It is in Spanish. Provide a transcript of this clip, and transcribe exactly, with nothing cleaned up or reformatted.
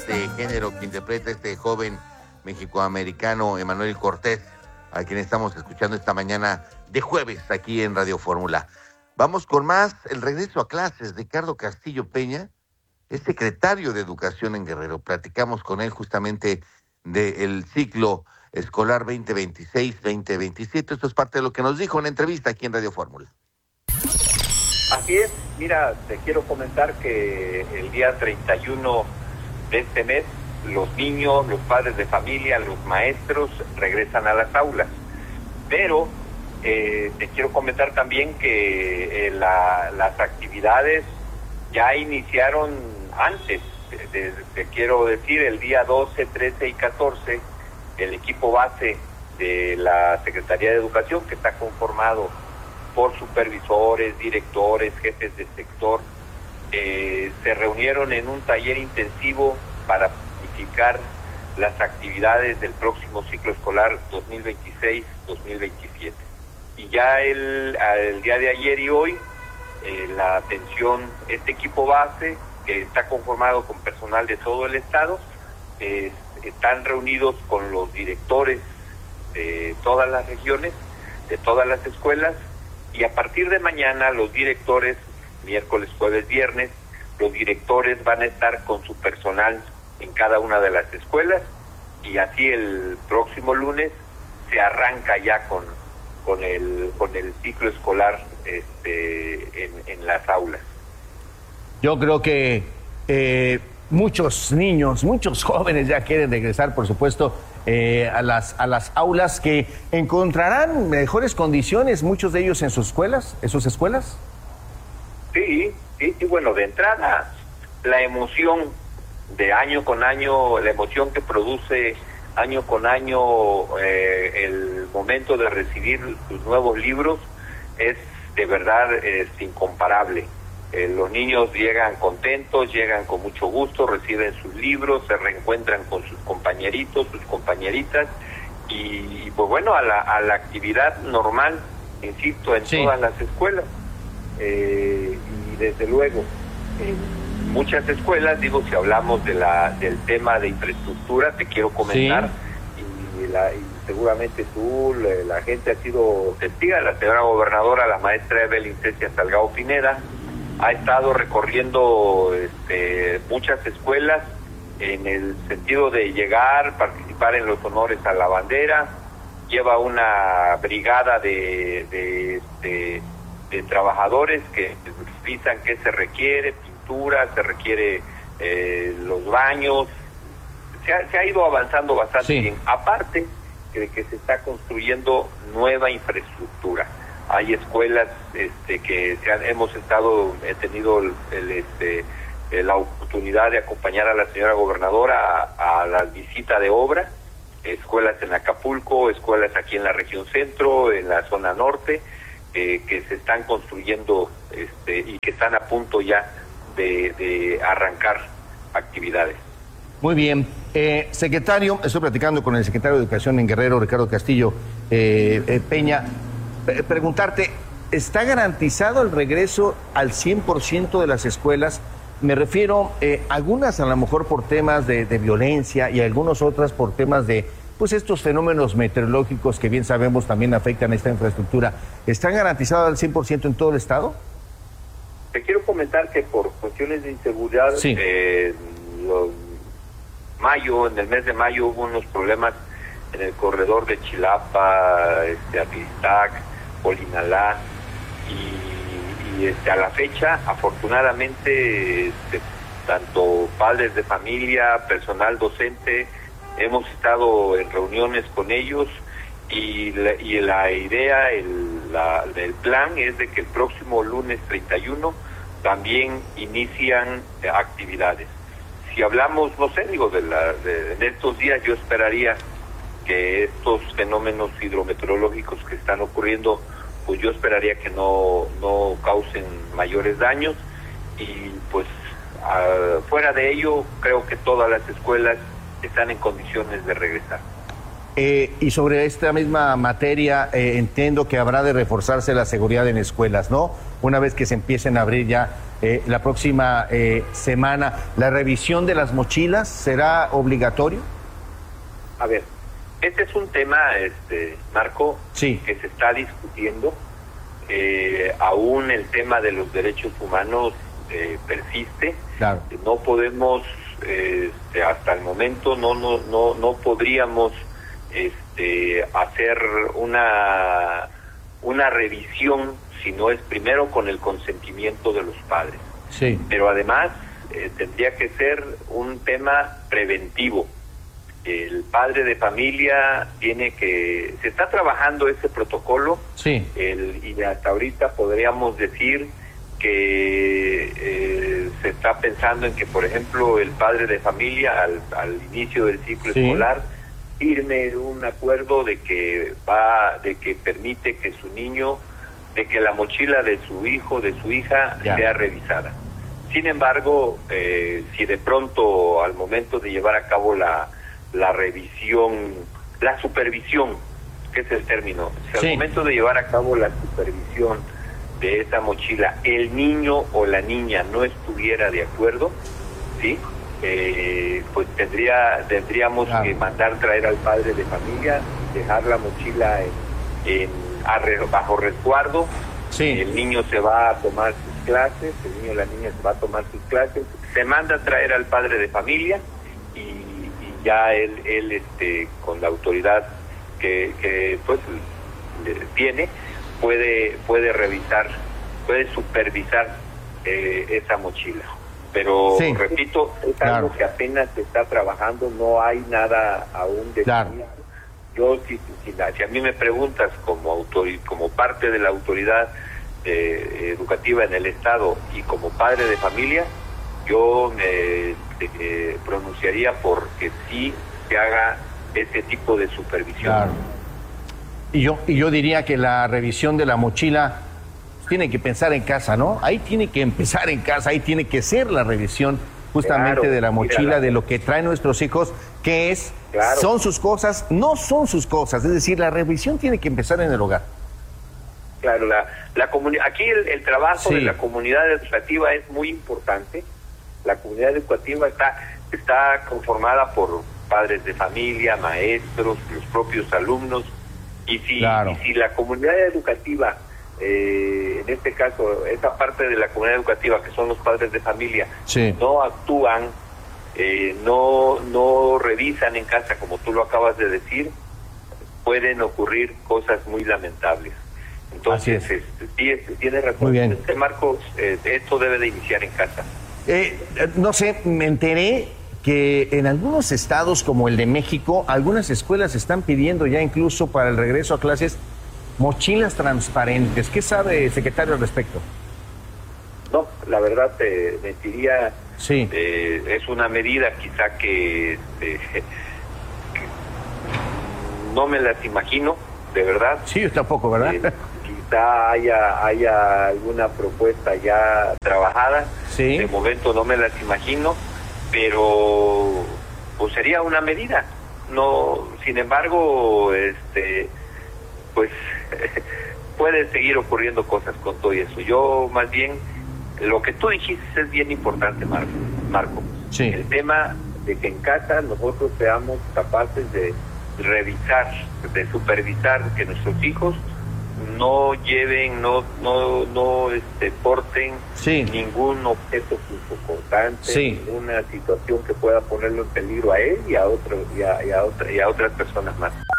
este género que interpreta este joven mexicoamericano Emanuel Cortés, a quien estamos escuchando esta mañana de jueves aquí en Radio Fórmula. Vamos con más, el regreso a clases. Ricardo Castillo Peña es secretario de Educación en Guerrero. Platicamos con él justamente del ciclo escolar veinte veintiséis veinte veintisiete. Esto es parte de lo que nos dijo en la entrevista aquí en Radio Fórmula. Así es, mira, te quiero comentar que el día treinta y uno de este mes, los niños, los padres de familia, los maestros regresan a las aulas. Pero eh, te quiero comentar también que eh, la, las actividades ya iniciaron antes. Te, te quiero decir, el día doce, trece y catorce, el equipo base de la Secretaría de Educación, que está conformado por supervisores, directores, jefes de sector, eh, se reunieron en un taller intensivo para planificar las actividades del próximo ciclo escolar dos mil veintiséis dos mil veintisiete. Y ya el, el día de ayer y hoy, eh, la atención, este equipo base, que está conformado con personal de todo el estado, eh, están reunidos con los directores de todas las regiones, de todas las escuelas, y a partir de mañana los directores, miércoles, jueves, viernes, los directores van a estar con su personal en cada una de las escuelas, y así el próximo lunes se arranca ya con, con, el, con el ciclo escolar este, en, en las aulas. Yo creo que eh, muchos niños, muchos jóvenes ya quieren regresar, por supuesto, eh, a las a las aulas, que encontrarán mejores condiciones, muchos de ellos en sus escuelas, en sus escuelas. Sí, sí, y bueno, de entrada, la emoción de año con año, la emoción que produce año con año eh, el momento de recibir sus nuevos libros es de verdad es incomparable. Eh, los niños llegan contentos, llegan con mucho gusto, reciben sus libros, se reencuentran con sus compañeritos, sus compañeritas, y, y pues bueno, a la, a la actividad normal, insisto, en sí. todas las escuelas. Eh, y desde luego, en muchas escuelas, digo, si hablamos de la del tema de infraestructura, te quiero comentar, sí. y, la, y seguramente tú, la, la gente ha sido testiga, la señora gobernadora, la maestra Evelyn Cecia Salgado Pineda, ha estado recorriendo este, muchas escuelas en el sentido de llegar, participar en los honores a la bandera. Lleva una brigada de, de, de, de trabajadores que revisan qué se requiere, pintura, se requiere eh, los baños. Se ha, se ha ido avanzando bastante sí. bien, aparte de que se está construyendo nueva infraestructura. Hay escuelas este, que se han, hemos estado, he tenido el, el, este, la oportunidad de acompañar a la señora gobernadora a, a la visita de obra, escuelas en Acapulco, escuelas aquí en la región centro, en la zona norte, eh, que se están construyendo este, y que están a punto ya de, de arrancar actividades. Muy bien. Eh, secretario, estoy platicando con el secretario de Educación en Guerrero, Ricardo Castillo eh, eh, Peña. Preguntarte, ¿está garantizado el regreso al cien por ciento de las escuelas? Me refiero, eh, algunas a lo mejor por temas de, de violencia y algunas otras por temas de, pues estos fenómenos meteorológicos que bien sabemos también afectan esta infraestructura. ¿Están garantizados al cien por ciento en todo el estado? Te quiero comentar que por cuestiones de inseguridad, sí. eh, los, mayo, en el mes de mayo hubo unos problemas en el corredor de Chilapa, este, Atlistac, Polinalá, y, y este, a la fecha, afortunadamente, este, tanto padres de familia, personal docente, hemos estado en reuniones con ellos, y la, y la idea, el, la, el plan es de que el próximo lunes treinta y uno también inician actividades. Si hablamos, no sé, digo, de, la, de, de estos días, yo esperaría que estos fenómenos hidrometeorológicos que están ocurriendo, pues yo esperaría que no, no causen mayores daños, y pues uh, fuera de ello, creo que todas las escuelas están en condiciones de regresar. Eh, y sobre esta misma materia, eh, entiendo que habrá de reforzarse la seguridad en escuelas, ¿no? Una vez que se empiecen a abrir ya eh, la próxima eh, semana, ¿la revisión de las mochilas será obligatorio? A ver, este es un tema, este Marco, sí. que se está discutiendo. Eh, aún el tema de los derechos humanos eh, persiste. Claro. No podemos, eh, este, hasta el momento, no, no, no, no podríamos este, hacer una, una revisión si no es primero con el consentimiento de los padres. Sí. Pero además eh, tendría que ser un tema preventivo. El padre de familia tiene que... Se está trabajando ese protocolo, sí. el, y hasta ahorita podríamos decir que eh, se está pensando en que, por ejemplo, el padre de familia al, al inicio del ciclo sí. escolar firme un acuerdo de que va, de que permite que su niño, de que la mochila de su hijo, de su hija, ya. sea revisada. Sin embargo, eh, si de pronto al momento de llevar a cabo la la revisión, la supervisión, que es el término, si sí. al momento de llevar a cabo la supervisión de esa mochila, el niño o la niña no estuviera de acuerdo, ¿sí? Eh, pues tendría tendríamos claro. que mandar traer al padre de familia, dejar la mochila en, en a re, bajo resguardo, sí. el niño se va a tomar sus clases, el niño o la niña se va a tomar sus clases, se manda a traer al padre de familia y ya él, él este, con la autoridad que, que pues tiene, puede puede revisar, puede supervisar eh, esa mochila. Pero sí. repito, es claro. algo que apenas se está trabajando, no hay nada aún definido. Claro. Yo, si, si, si a mí me preguntas como autor, como parte de la autoridad eh, educativa en el Estado y como padre de familia, yo me eh, pronunciaría porque sí se haga ese tipo de supervisión. Claro. Y yo, y yo diría que la revisión de la mochila tiene que pensar en casa, ¿no? Ahí tiene que empezar en casa, ahí tiene que ser la revisión justamente claro, de la mochila, mírala. de lo que traen nuestros hijos, que es, claro. son sus cosas, no son sus cosas. Es decir, la revisión tiene que empezar en el hogar. Claro, la, la aquí el, el trabajo sí. de la comunidad educativa es muy importante. La comunidad educativa está, está conformada por padres de familia, maestros, los propios alumnos, y si, claro. y si la comunidad educativa, eh, en este caso, esa parte de la comunidad educativa que son los padres de familia, sí. no actúan, eh, no, no revisan en casa, como tú lo acabas de decir, pueden ocurrir cosas muy lamentables. Entonces, este, sí, tienes razón. Muy bien. Este Marcos, eh, esto debe de iniciar en casa. Eh, no sé, me enteré que en algunos estados como el de México, algunas escuelas están pidiendo ya incluso para el regreso a clases mochilas transparentes. ¿Qué sabe, secretario, al respecto? No, la verdad te mentiría. Sí. Eh, es una medida quizá que, este, que no me las imagino, de verdad. Sí, yo tampoco, ¿verdad? Eh, quizá haya, haya alguna propuesta ya trabajada. Sí. De momento no me las imagino, pero pues sería una medida. No, sin embargo, este, pues pueden seguir ocurriendo cosas con todo eso. Yo más bien, lo que tú dijiste es bien importante, Marco. Marco. Sí. El tema de que en casa nosotros seamos capaces de revisar, de supervisar que nuestros hijos no lleven, no no no este porten sí. ningún objeto punzocortante, sí. ninguna situación que pueda ponerlo en peligro a él y a otro y a, y a otra y a otras personas más.